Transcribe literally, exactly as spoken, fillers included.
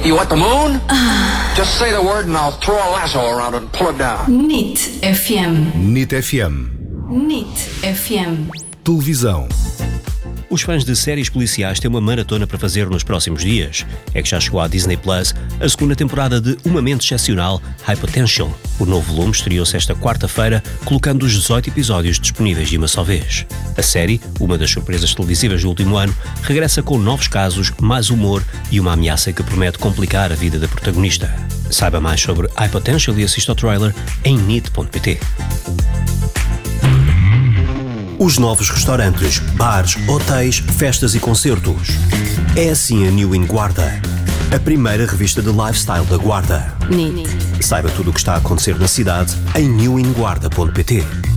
You want the moon? Just say the word and I'll throw a lasso around it and pull it down. N I T F M. N I T F M. N I T F M. Televisão. Os fãs de séries policiais têm uma maratona para fazer nos próximos dias. É que já chegou à Disney Plus a segunda temporada de Uma Mente Excepcional, High Potential. O novo volume estreou-se esta quarta-feira, colocando os dezoito episódios disponíveis de uma só vez. A série, uma das surpresas televisivas do último ano, regressa com novos casos, mais humor e uma ameaça que promete complicar a vida da protagonista. Saiba mais sobre High Potential e assista ao trailer em nit ponto pt. Os novos restaurantes, bares, hotéis, festas e concertos. É assim a New In Guarda, a primeira revista de lifestyle da Guarda. N I T. Saiba tudo o que está a acontecer na cidade em new in guarda ponto pt.